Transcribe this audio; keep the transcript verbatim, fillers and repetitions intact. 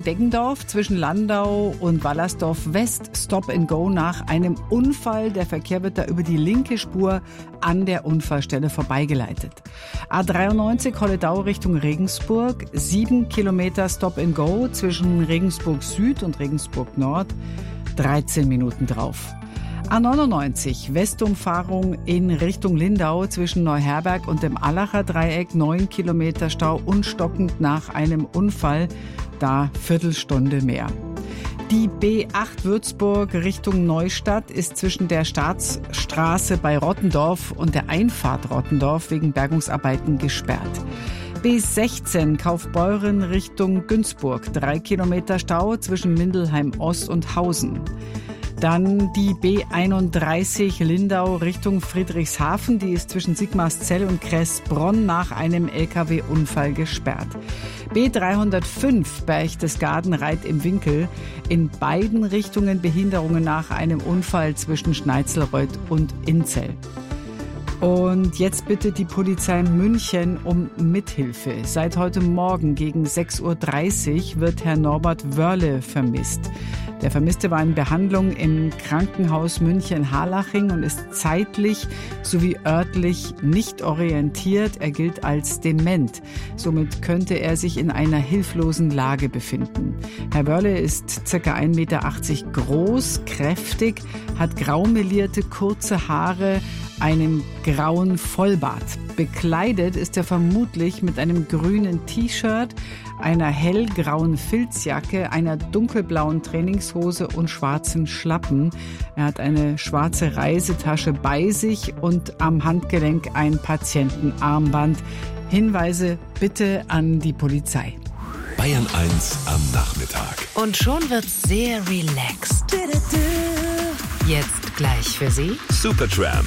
Deggendorf zwischen Landau und Wallersdorf West Stop and Go nach einem Unfall. Der Verkehr wird da über die linke Spur an der Unfallstelle vorbeigeleitet. A dreiundneunzig Holledau Richtung Regensburg, sieben Kilometer Stop and Go zwischen Regensburg Süd und Regensburg Nord, dreizehn Minuten drauf. A neunundneunzig Westumfahrung in Richtung Lindau zwischen Neuherberg und dem Allacher Dreieck, neun Kilometer Stau und stockend nach einem Unfall, da Viertelstunde mehr. Die B acht Würzburg Richtung Neustadt ist zwischen der Staatsstraße bei Rottendorf und der Einfahrt Rottendorf wegen Bergungsarbeiten gesperrt. B sechzehn Kaufbeuren Richtung Günzburg, drei Kilometer Stau zwischen Mindelheim Ost und Hausen. Dann die B einunddreißig Lindau Richtung Friedrichshafen, die ist zwischen Sigmarszell und Kressbronn nach einem L K W-Unfall gesperrt. B dreihundertfünf Berchtesgaden-Reit im Winkel, in beiden Richtungen Behinderungen nach einem Unfall zwischen Schneitzelreuth und Inzell. Und jetzt bittet die Polizei München um Mithilfe. Seit heute Morgen gegen sechs Uhr dreißig wird Herr Norbert Wörle vermisst. Der Vermisste war in Behandlung im Krankenhaus München-Harlaching und ist zeitlich sowie örtlich nicht orientiert. Er gilt als dement. Somit könnte er sich in einer hilflosen Lage befinden. Herr Wörle ist ca. ein Meter achtzig groß, kräftig, hat graumelierte kurze Haare, einem grauen Vollbart. Bekleidet ist er vermutlich mit einem grünen T-Shirt, einer hellgrauen Filzjacke, einer dunkelblauen Trainingshose und schwarzen Schlappen. Er hat eine schwarze Reisetasche bei sich und am Handgelenk ein Patientenarmband. Hinweise bitte an die Polizei. Bayern eins am Nachmittag. Und schon wird's sehr relaxed. Jetzt gleich für Sie Supertramp.